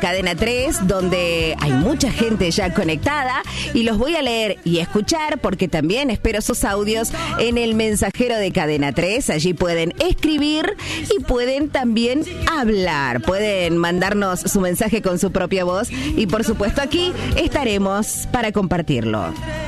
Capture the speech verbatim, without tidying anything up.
Cadena tres, donde hay mucha gente ya conectada y los voy a leer y escuchar porque también espero sus audios en el mensajero de Cadena tres. Allí pueden escribir y pueden también hablar. Pueden mandarnos su mensaje con su propia voz y por supuesto aquí estaremos para compartirlo.